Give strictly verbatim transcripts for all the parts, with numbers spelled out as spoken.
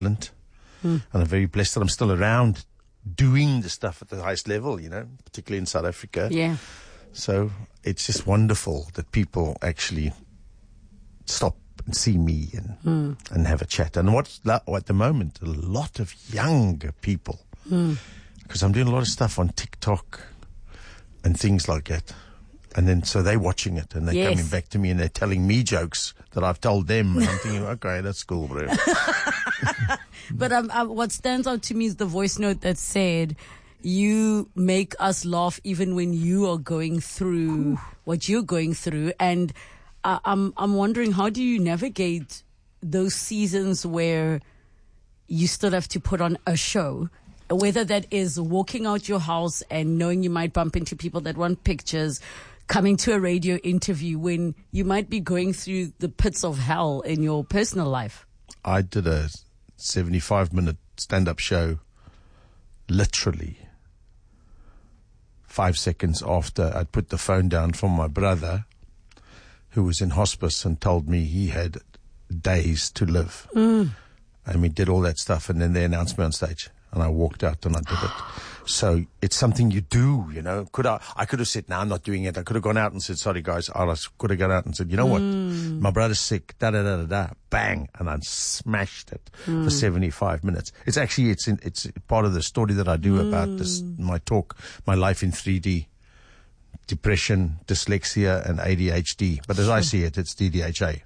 and I'm very blessed that I'm still around doing the stuff at the highest level, you know, particularly in South Africa. Yeah. So it's just wonderful that people actually stop and see me and mm. and have a chat. And what's that, at the moment, a lot of younger people, because mm. I'm doing a lot of stuff on TikTok and things like that. And then so they're watching it and they're yes. coming back to me and they're telling me jokes that I've told them. And I'm thinking, okay, that's cool, bro. But um, uh, what stands out to me is the voice note that said, you make us laugh even when you are going through Ooh. what you're going through. And uh, I'm, I'm wondering, how do you navigate those seasons where you still have to put on a show? Whether that is walking out your house and knowing you might bump into people that want pictures, coming to a radio interview when you might be going through the pits of hell in your personal life. I did a seventy-five minute stand-up show literally five seconds after I'd put the phone down from my brother who was in hospice and told me he had days to live. Mm. And we did all that stuff and then they announced me on stage. And I walked out and I did it. So it's something you do, you know. Could I, I could have said, no, I'm not doing it. I could have gone out and said, sorry guys. I could have gone out and said, you know what? Mm. My brother's sick, da, da, da, da, da. Bang. And I smashed it mm. for seventy-five minutes. It's actually, it's in, it's part of the story that I do mm. about this, my talk, my life in three D. Depression, dyslexia, and A D H D. But as I see it, it's D D H A.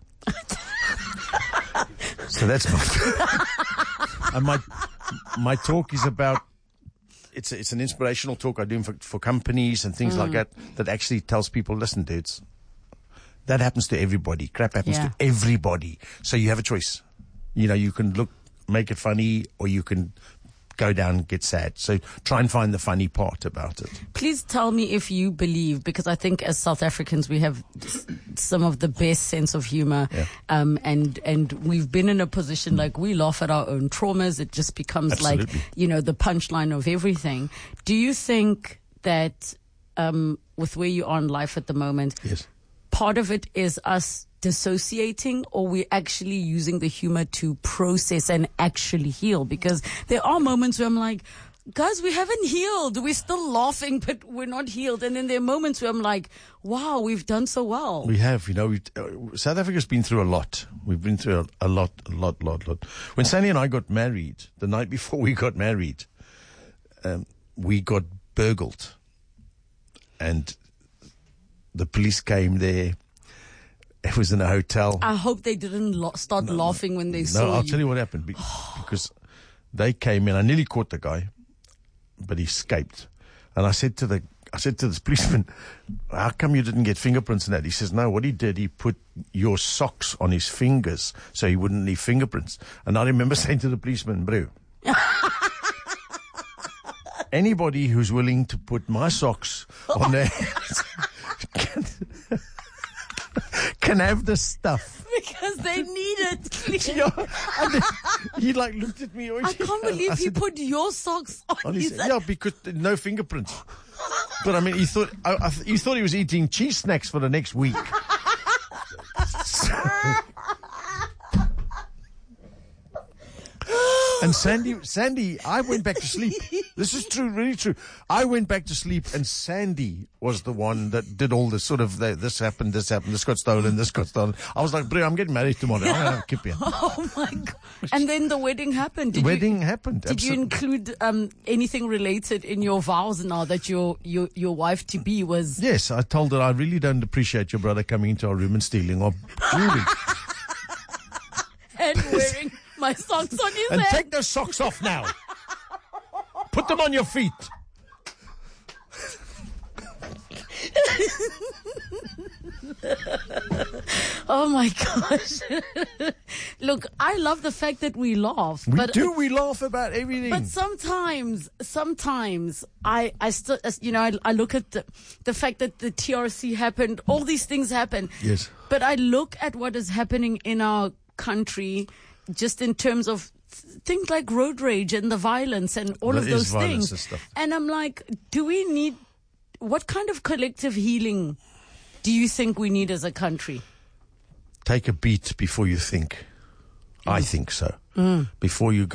So that's my, and my, my talk is about, it's it's an inspirational talk I do for, for companies and things mm. like that, that actually tells people, listen, dudes, that happens to everybody. Crap happens yeah. to everybody. So you have a choice. You know, you can look, make it funny, or you can go down and get sad. So try and find the funny part about it. Please tell me if you believe, because I think as South Africans we have some of the best sense of humor. Yeah. Um, and, and we've been in a position like we laugh at our own traumas. It just becomes Absolutely. like, you know, the punchline of everything. Do you think that, um, with where you are in life at the moment, yes. part of it is us dissociating, or we're actually using the humor to process and actually heal? Because there are moments where I'm like, guys, we haven't healed. We're still laughing, but we're not healed. And then there are moments where I'm like, wow, we've done so well. We have, you know, we, uh, South Africa's been through a lot. We've been through a, a lot, a lot, lot, lot. When Sandy and I got married, the night before we got married, um, we got burgled. And the police came there. It was in a hotel. I hope they didn't lo- start no, laughing when they no, saw I'll you. I'll tell you what happened. Be- because they came in. I nearly caught the guy, but he escaped. And I said to the, I said to this policeman, how come you didn't get fingerprints in that? He says, no, what he did, he put your socks on his fingers so he wouldn't leave fingerprints. And I remember saying to the policeman, bro, anybody who's willing to put my socks on their can, can have the stuff. Because they need it. Yeah, and then he like looked at me. I can't believe I he said, put your socks on, on his... his, Yeah, because no fingerprints. But I mean, he thought I, I, he thought he was eating cheese snacks for the next week. So, and Sandy, Sandy, I went back to sleep. This is true, really true. I went back to sleep, and Sandy was the one that did all this sort of, the, this happened, this happened, this got stolen, this got stolen. I was like, bro, I'm getting married tomorrow. I'm going to have a kip here. Oh my God. And then the wedding happened. Did the wedding you, happened. Did absolutely. you include um, anything related in your vows now that your, your, your wife to be was... Yes, I told her I really don't appreciate your brother coming into our room and stealing our jewelry. And wearing my socks on his and head. take those socks off now. Put them on your feet. Oh my gosh. Look, I love the fact that we laugh. We but, do. We laugh about everything. But sometimes, sometimes I, I still, you know, I, I look at the, the fact that the T R C happened, all these things happen. Yes. But I look at what is happening in our country just in terms of things like road rage and the violence and all There of is those violence things. and stuff. And I'm like, do we need, what kind of collective healing do you think we need as a country? Take a beat before you think. I think so. Mm. Before you